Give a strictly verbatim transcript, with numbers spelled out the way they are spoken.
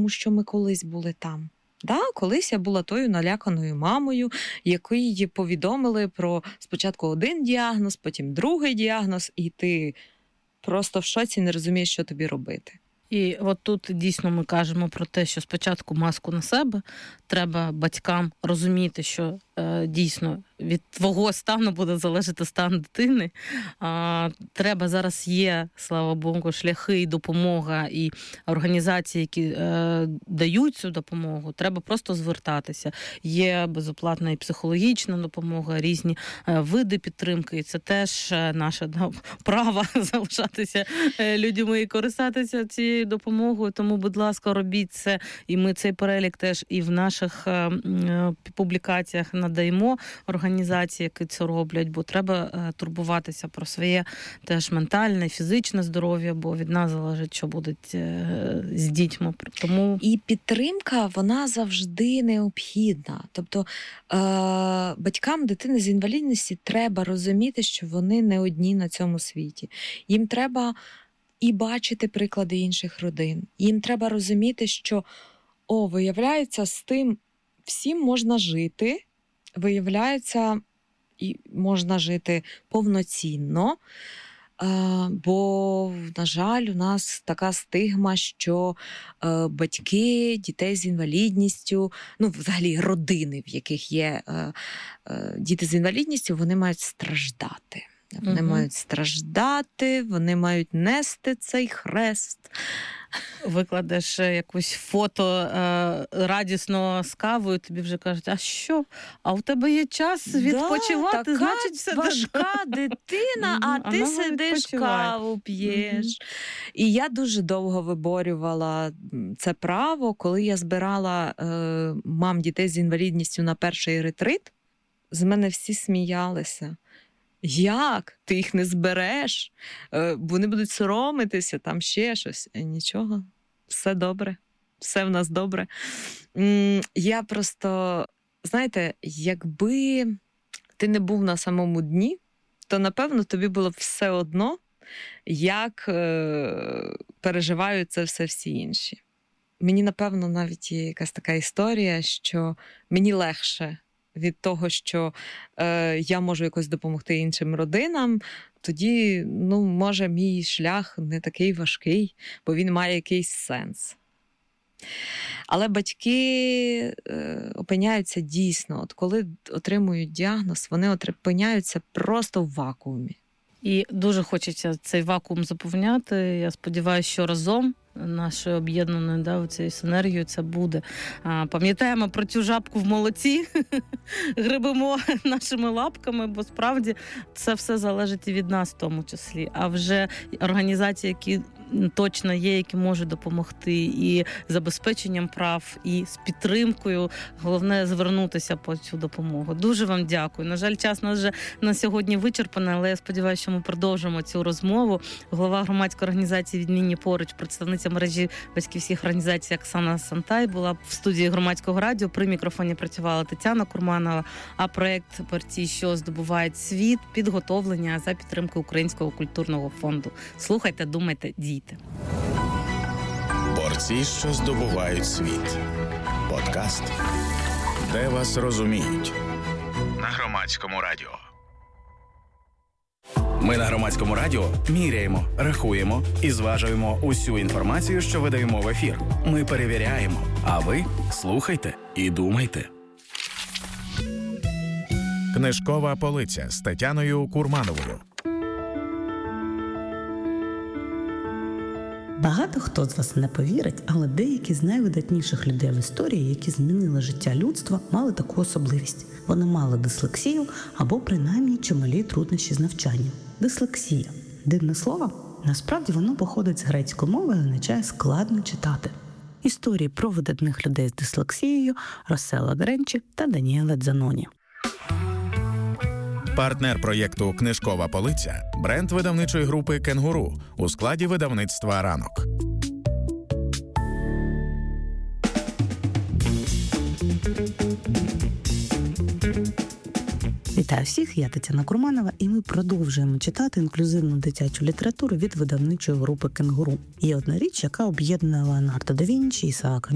тому що ми колись були там. Да, колись я була тою наляканою мамою, якій повідомили про спочатку один діагноз, потім другий діагноз, і ти просто в шоці, не розумієш, що тобі робити. І от тут дійсно ми кажемо про те, що спочатку маску на себе, треба батькам розуміти, що е, дійсно від твого стану буде залежати стан дитини. А, треба зараз є, слава Богу, шляхи і допомога, і організації, які е, дають цю допомогу. Треба просто звертатися. Є безоплатна і психологічна допомога, різні е, види підтримки, і це теж наше да, право залишатися е, людьми і користатися цією допомогою. Тому, будь ласка, робіть це. І ми цей перелік теж і в наших е, е, публікаціях надаємо організації, які це роблять, бо треба е, турбуватися про своє теж ментальне, фізичне здоров'я, бо від нас залежить, що буде е, з дітьми. Тому... І підтримка, вона завжди необхідна. Тобто е, батькам дитини з інвалідністю треба розуміти, що вони не одні на цьому світі. Їм треба і бачити приклади інших родин. Їм треба розуміти, що, о, виявляється, з тим всім можна жити, виявляється, і можна жити повноцінно, бо, на жаль, у нас така стигма, що батьки дітей з інвалідністю, ну, взагалі родини, в яких є діти з інвалідністю, вони мають страждати. Вони угу. мають страждати, вони мають нести цей хрест. Викладеш якусь фото е, радісно з кавою, тобі вже кажуть, а що? А у тебе є час відпочивати, да, така значить все важка дитина, а, а ти сидиш каву п'єш. Mm-hmm. І я дуже довго виборювала це право, коли я збирала е, мам дітей з інвалідністю на перший ретрит, з мене всі сміялися. Як? Ти їх не збереш? Вони будуть соромитися, там ще щось. Нічого, все добре, все в нас добре. Я просто, знаєте, якби ти не був на самому дні, то, напевно, тобі було б все одно, як переживають це все всі інші. Мені, напевно, навіть є якась така історія, що мені легше від того, що е, я можу якось допомогти іншим родинам, тоді, ну, може, мій шлях не такий важкий, бо він має якийсь сенс. Але батьки е, опиняються дійсно, от коли отримують діагноз, вони опиняються просто в вакуумі. І дуже хочеться цей вакуум заповняти. Я сподіваюся, що разом нашою об'єднаною да, цією синергією це буде. А, пам'ятаємо про цю жабку в молоці, грибимо нашими лапками, бо справді це все залежить і від нас в тому числі. А вже організації, які точно є, які можуть допомогти і забезпеченням прав, і з підтримкою. Головне звернутися по цю допомогу. Дуже вам дякую. На жаль, час нас вже на сьогодні вичерпаний, але я сподіваюся, що ми продовжимо цю розмову. Голова громадської організації «Відмінні поруч», представниця мережі батьківських організацій Оксана Сантай була в студії Громадського радіо. При мікрофоні працювала Тетяна Курманова, а проєкт «Борці, що здобувають світ» підготовлення за підтримки Українського культурного фонду. Слухайте, думайте, дійте. Борці, що здобувають світ. Подкаст, де вас розуміють. На Громадському радіо. Ми на Громадському радіо міряємо, рахуємо і зважуємо усю інформацію, що видаємо в ефір. Ми перевіряємо, а ви слухайте і думайте. Книжкова полиця з Тетяною Курмановою. Багато хто з вас не повірить, але деякі з найвидатніших людей в історії, які змінили життя людства, мали таку особливість. Вони мали дислексію або принаймні чималі труднощі з навчанням. Дислексія – дивне слово? Насправді воно походить з грецької мови і означає «складно читати». Історії про видатних людей з дислексією Росселло Гренчі та Даніеле Дзаноні. Партнер проєкту «Книжкова полиця» – бренд видавничої групи «Кенгуру» у складі видавництва «Ранок». Вітаю всіх, я Тетяна Курманова, і ми продовжуємо читати інклюзивну дитячу літературу від видавничої групи «Кенгуру». Є одна річ, яка об'єднує Леонардо да Вінчі, Ісаака